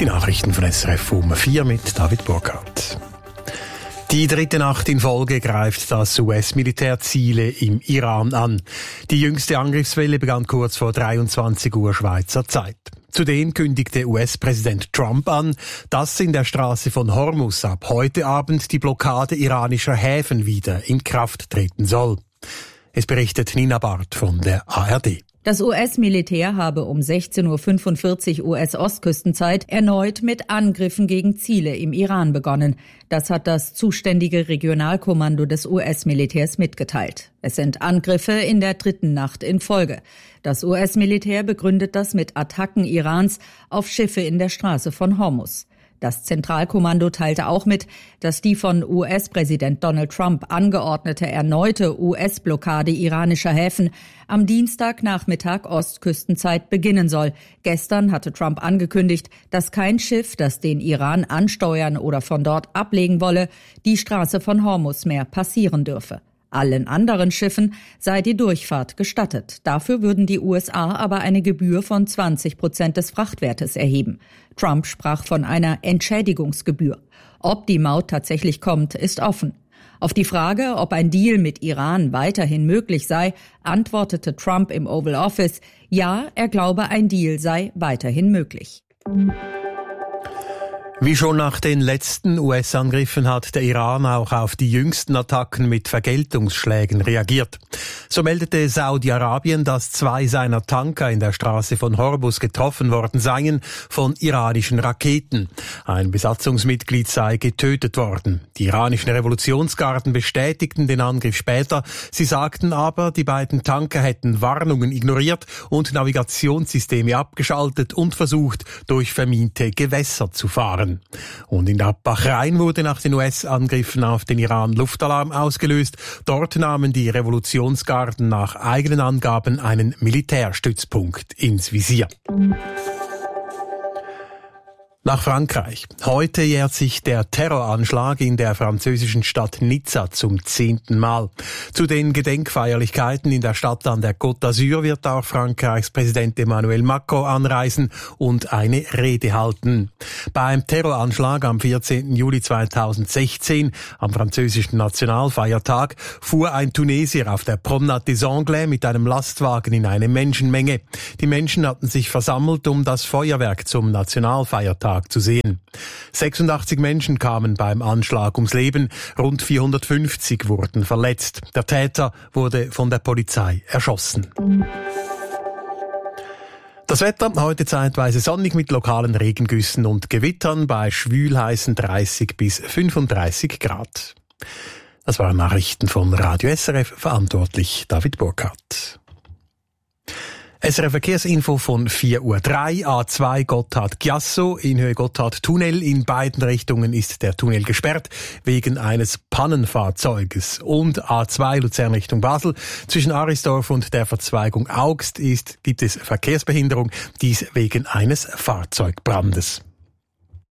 Die Nachrichten von SRF um 4 mit David Burkhardt. Die dritte Nacht in Folge greift das US-Militär Ziele im Iran an. Die jüngste Angriffswelle begann kurz vor 23 Uhr Schweizer Zeit. Zudem kündigte US-Präsident Trump an, dass in der Straße von Hormuz ab heute Abend die Blockade iranischer Häfen wieder in Kraft treten soll. Es berichtet Nina Barth von der ARD. Das US-Militär habe um 16:45 Uhr US-Ostküstenzeit erneut mit Angriffen gegen Ziele im Iran begonnen. Das hat das zuständige Regionalkommando des US-Militärs mitgeteilt. Es sind Angriffe in der dritten Nacht in Folge. Das US-Militär begründet das mit Attacken Irans auf Schiffe in der Straße von Hormuz. Das Zentralkommando teilte auch mit, dass die von US-Präsident Donald Trump angeordnete erneute US-Blockade iranischer Häfen am Dienstagnachmittag Ostküstenzeit beginnen soll. Gestern hatte Trump angekündigt, dass kein Schiff, das den Iran ansteuern oder von dort ablegen wolle, die Straße von Hormuz mehr passieren dürfe. Allen anderen Schiffen sei die Durchfahrt gestattet. Dafür würden die USA aber eine Gebühr von 20% des Frachtwertes erheben. Trump sprach von einer Entschädigungsgebühr. Ob die Maut tatsächlich kommt, ist offen. Auf die Frage, ob ein Deal mit Iran weiterhin möglich sei, antwortete Trump im Oval Office, ja, er glaube, ein Deal sei weiterhin möglich. Wie schon nach den letzten US-Angriffen hat der Iran auch auf die jüngsten Attacken mit Vergeltungsschlägen reagiert. So meldete Saudi-Arabien, dass 2 seiner Tanker in der Straße von Hormuz getroffen worden seien von iranischen Raketen. Ein Besatzungsmitglied sei getötet worden. Die iranischen Revolutionsgarden bestätigten den Angriff später. Sie sagten aber, die beiden Tanker hätten Warnungen ignoriert und Navigationssysteme abgeschaltet und versucht, durch verminte Gewässer zu fahren. Und in der Bahrain wurde nach den US-Angriffen auf den Iran Luftalarm ausgelöst. Dort nahmen die Revolutionsgarden nach eigenen Angaben einen Militärstützpunkt ins Visier. Nach Frankreich. Heute jährt sich der Terroranschlag in der französischen Stadt Nizza zum 10. Mal. Zu den Gedenkfeierlichkeiten in der Stadt an der Côte d'Azur wird auch Frankreichs Präsident Emmanuel Macron anreisen und eine Rede halten. Beim Terroranschlag am 14. Juli 2016, am französischen Nationalfeiertag, fuhr ein Tunesier auf der Promenade des Anglais mit einem Lastwagen in eine Menschenmenge. Die Menschen hatten sich versammelt, um das Feuerwerk zum Nationalfeiertag zu sehen. 86 Menschen kamen beim Anschlag ums Leben, rund 450 wurden verletzt. Der Täter wurde von der Polizei erschossen. Das Wetter heute zeitweise sonnig mit lokalen Regengüssen und Gewittern bei schwülheißen 30 bis 35 Grad. Das waren Nachrichten von Radio SRF, verantwortlich David Burkhardt. SRF Verkehrsinfo von 4:03 Uhr. A2 Gotthard-Giasso in Höhe Gotthard-Tunnel. In beiden Richtungen ist der Tunnel gesperrt wegen eines Pannenfahrzeuges. Und A2 Luzern Richtung Basel. Zwischen Arisdorf und der Verzweigung Augst gibt es Verkehrsbehinderung. Dies wegen eines Fahrzeugbrandes.